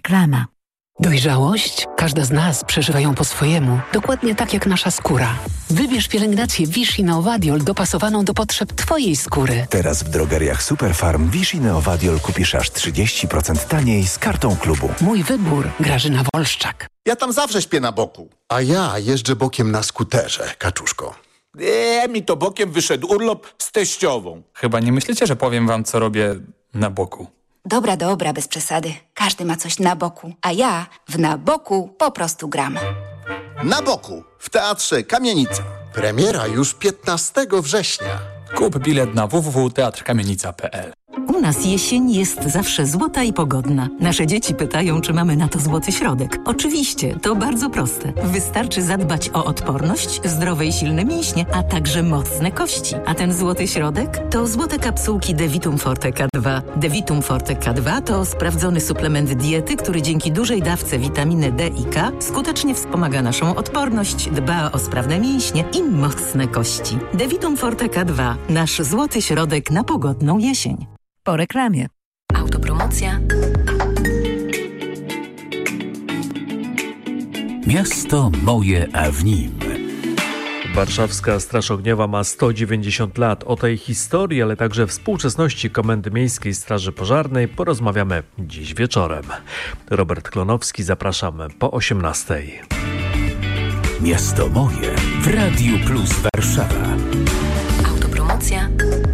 Reklama. Dojrzałość? Każda z nas przeżywa ją po swojemu, dokładnie tak jak nasza skóra. Wybierz pielęgnację Vichy Neovadiol dopasowaną do potrzeb Twojej skóry. Teraz w drogeriach Superfarm Vichy Neovadiol kupisz aż 30% taniej z kartą klubu. Mój wybór. Grażyna Wolszczak. Ja tam zawsze śpię na boku. A ja jeżdżę bokiem na skuterze, Kaczuszko. Mi to bokiem wyszedł urlop z teściową. Chyba nie myślicie, że powiem wam, co robię na boku. Dobra, bez przesady. Każdy ma coś na boku, a ja w na boku po prostu gram. Na boku, w Teatrze Kamienica. Premiera już 15 września. Kup bilet na www.teatrkamienica.pl. U nas jesień jest zawsze złota i pogodna. Nasze dzieci pytają, czy mamy na to złoty środek. Oczywiście, to bardzo proste. Wystarczy zadbać o odporność, zdrowe i silne mięśnie, a także mocne kości. A ten złoty środek to złote kapsułki Devitum Forte K2. Devitum Forte K2 to sprawdzony suplement diety, który dzięki dużej dawce witaminy D i K skutecznie wspomaga naszą odporność, dba o sprawne mięśnie i mocne kości. Devitum Forte K2. Nasz złoty środek na pogodną jesień. Po reklamie. Autopromocja. Miasto moje a w nim. Warszawska Straż Ogniowa ma 190 lat. O tej historii, ale także współczesności Komendy Miejskiej Straży Pożarnej porozmawiamy dziś wieczorem. Robert Klonowski, zapraszam po 18:00. Miasto moje w Radiu Plus Warszawa.